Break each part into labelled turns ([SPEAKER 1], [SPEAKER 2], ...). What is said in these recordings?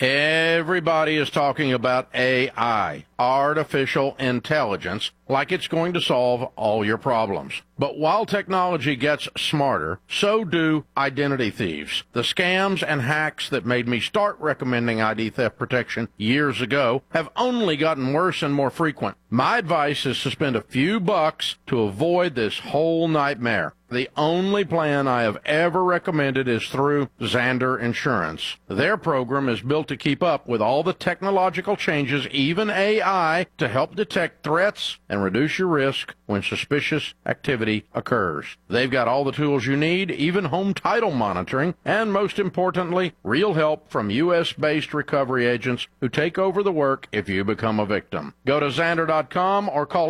[SPEAKER 1] Everybody is talking about AI, artificial intelligence, like it's going to solve all your problems. But while technology gets smarter, so do identity thieves. The scams and hacks that made me start recommending ID theft protection years ago have only gotten worse and more frequent. My advice is to spend a few bucks to avoid this whole nightmare. The only plan I have ever recommended is through Zander Insurance. Their program is built to keep up with all the technological changes, even AI, to help detect threats and reduce your risk when suspicious activity occurs. They've got all the tools you need, even home title monitoring, and most importantly, real help from U.S.-based recovery agents who take over the work if you become a victim. Go to Zander.com or call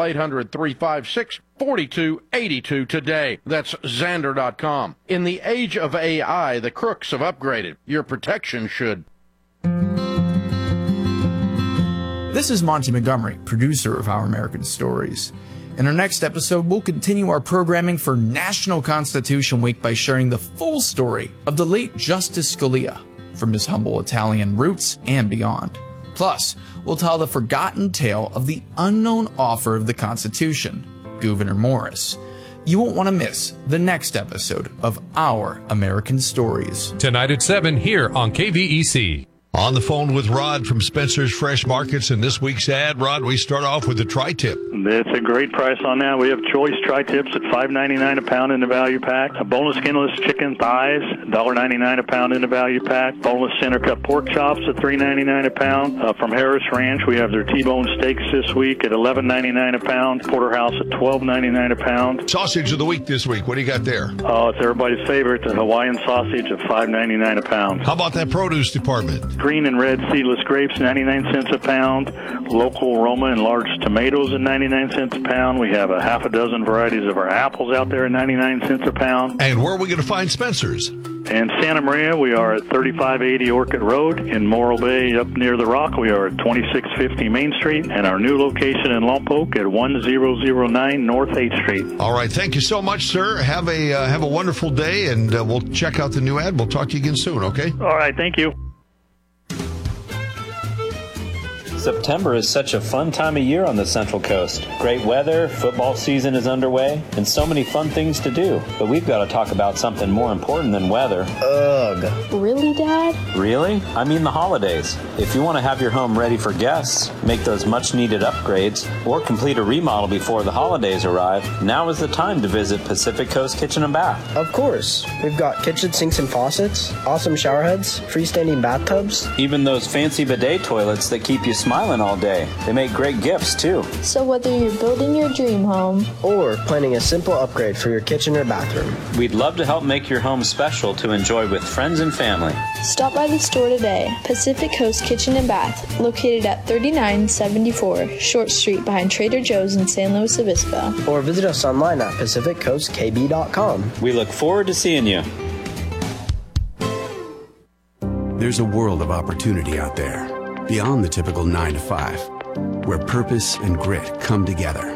[SPEAKER 1] 800-356-4282 today. That's Zander.com. In the age of AI, the crooks have upgraded. Your protection should.
[SPEAKER 2] This is Monty Montgomery, producer of Our American Stories. In our next episode, we'll continue our programming for National Constitution Week by sharing the full story of the late Justice Scalia, from his humble Italian roots and beyond. Plus, we'll tell the forgotten tale of the unknown author of the Constitution, Gouverneur Morris. You won't want to miss the next episode of Our American Stories.
[SPEAKER 3] Tonight at 7 here on KVEC.
[SPEAKER 4] On the phone with Rod from Spencer's Fresh Markets, and this week's ad, Rod, we start off with the tri-tip.
[SPEAKER 5] It's a great price on that. We have choice tri-tips at $5.99 a pound in the value pack. A boneless skinless chicken thighs, $1.99 a pound in the value pack. Boneless center cut pork chops at $3.99 a pound. From Harris Ranch, we have their T-bone steaks this week at $11.99 a pound. Porterhouse at $12.99 a pound.
[SPEAKER 4] Sausage of the week this week. What do you got there?
[SPEAKER 5] Oh, it's everybody's favorite, the Hawaiian sausage at $5.99 a pound.
[SPEAKER 4] How about that produce department?
[SPEAKER 5] Green and red seedless grapes, 99 cents a pound. Local Roma and large tomatoes at 99 cents a pound. We have a half a dozen varieties of our apples out there at 99 cents a pound.
[SPEAKER 4] And where are we going to find Spencer's?
[SPEAKER 5] In Santa Maria, we are at 3580 Orchid Road. In Morro Bay, up near the Rock, we are at 2650 Main Street. And our new location in Lompoc at 1009 North 8th Street.
[SPEAKER 4] All right. Thank you so much, sir. Have a wonderful day, and we'll check out the new ad. We'll talk to you again soon, okay?
[SPEAKER 5] All right. Thank you.
[SPEAKER 6] September is such a fun time of year on the Central Coast. Great weather, football season is underway, and so many fun things to do. But we've got to talk about something more important than weather.
[SPEAKER 7] Ugh.
[SPEAKER 8] Really, Dad?
[SPEAKER 6] Really? I mean the holidays. If you want to have your home ready for guests, make those much-needed upgrades, or complete a remodel before the holidays arrive, now is the time to visit Pacific Coast Kitchen and Bath.
[SPEAKER 7] Of course. We've got kitchen sinks and faucets, awesome shower heads, freestanding bathtubs.
[SPEAKER 6] Even those fancy bidet toilets that keep you smiling all day. They make great gifts, too.
[SPEAKER 8] So whether you're building your dream home
[SPEAKER 7] or planning a simple upgrade for your kitchen or bathroom,
[SPEAKER 6] we'd love to help make your home special to enjoy with friends and family.
[SPEAKER 8] Stop by the store today. Pacific Coast Kitchen and Bath, located at 3974 Short Street behind Trader Joe's in San Luis Obispo.
[SPEAKER 7] Or visit us online at PacificCoastKB.com.
[SPEAKER 6] We look forward to seeing you.
[SPEAKER 9] There's a world of opportunity out there, beyond the typical 9 to 5, where purpose and grit come together.